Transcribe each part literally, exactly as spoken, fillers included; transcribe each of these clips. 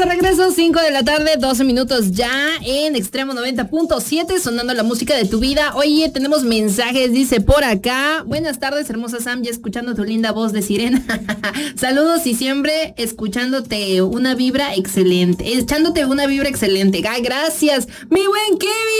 regreso, cinco de la tarde, doce minutos ya en Extremo noventa punto siete, sonando la música de tu vida. Oye, tenemos mensajes, dice por acá. Buenas tardes, hermosa Sam, ya escuchando tu linda voz de sirena. Saludos y siempre escuchándote una vibra excelente, echándote una vibra excelente. Ay, gracias, mi buen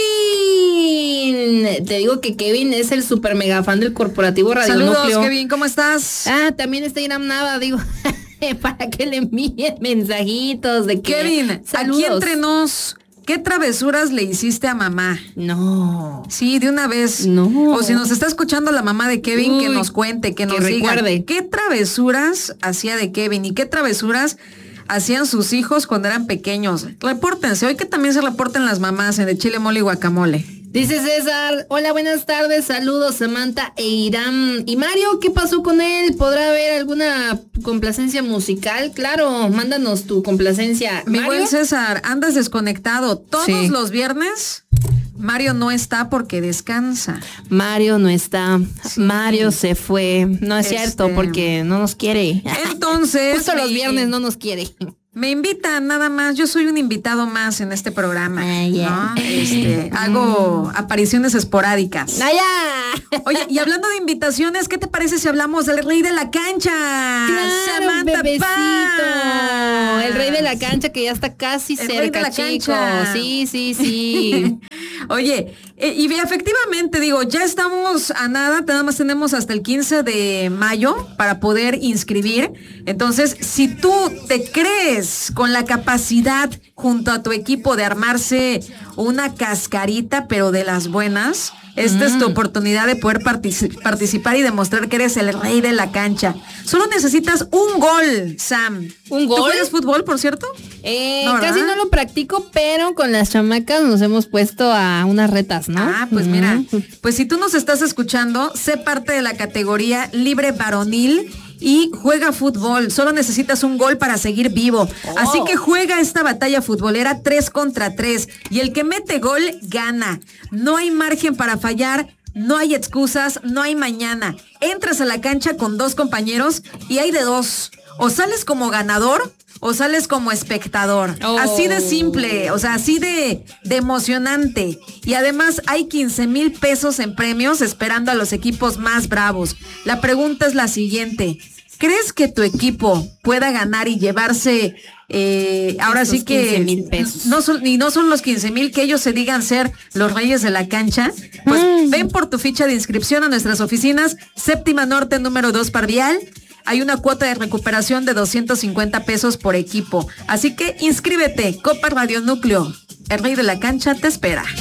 Kevin. Te digo que Kevin es el super mega fan del corporativo Radio Saludos, Núcleo. Kevin, ¿cómo estás? Ah, también está Iram Nava, digo. Para que le envíen mensajitos de que... Kevin, saludos. aquí entre nos, ¿qué travesuras le hiciste a mamá? No. Sí, de una vez. No. O si nos está escuchando la mamá de Kevin, Uy, que nos cuente, que, que nos diga. recuerde. ¿Qué travesuras hacía de Kevin y qué travesuras hacían sus hijos cuando eran pequeños? Repórtense, hoy que también se reporten las mamás en el chile, mole y guacamole. Dice César, hola, buenas tardes, saludos Samantha e Irán. ¿Y Mario, qué pasó con él? ¿Podrá haber alguna complacencia musical? Claro, mándanos tu complacencia. Mi ¿Mario? buen César, andas desconectado. Todos Sí. los viernes, Mario no está porque descansa. Mario no está, Sí. Mario se fue. No es Este... cierto, porque no nos quiere. Entonces, Justo los mi- viernes no nos quiere. Me invitan nada más, yo soy un invitado más en este programa, Ah, ya. ¿no? Este, hago apariciones esporádicas. ¡Allá! Oye, y hablando de invitaciones, ¿qué te parece si hablamos del rey de la cancha? Claro, Samantha bebecito. Paz. El rey de la cancha que ya está casi El rey de cerca, la chicos. cancha. Sí, sí, sí. Oye, eh, y efectivamente, digo, ya estamos a nada, nada más tenemos hasta el quince de mayo para poder inscribir. Entonces, si tú te crees con la capacidad junto a tu equipo de armarse una cascarita, pero de las buenas, esta mm. es tu oportunidad de poder partic- participar y demostrar que eres el rey de la cancha. Solo necesitas un gol, Sam. ¿Un gol? ¿Tú juegas fútbol, por cierto? Eh, No, casi no lo practico, pero con las chamacas nos hemos puesto a unas retas, ¿no? Ah, pues uh-huh. mira, pues si tú nos estás escuchando, sé parte de la categoría libre varonil y juega fútbol. Solo necesitas un gol para seguir vivo. Oh. Así que juega esta batalla futbolera tres contra tres y el que mete gol gana. No hay margen para fallar. No hay excusas, no hay mañana. Entras a la cancha con dos compañeros y hay de dos. O sales como ganador o sales como espectador. Oh. Así de simple, o sea, así de, de emocionante. Y además hay quince mil pesos en premios esperando a los equipos más bravos. La pregunta es la siguiente. ¿Crees que tu equipo pueda ganar y llevarse... Eh, ahora sí que no son, y no son los quince mil que ellos se digan ser los reyes de la cancha? Pues mm. ven por tu ficha de inscripción a nuestras oficinas, Séptima Norte número dos Parvial. Hay una cuota de recuperación de doscientos cincuenta pesos por equipo. Así que inscríbete, Copa Radio Núcleo. El rey de la cancha te espera.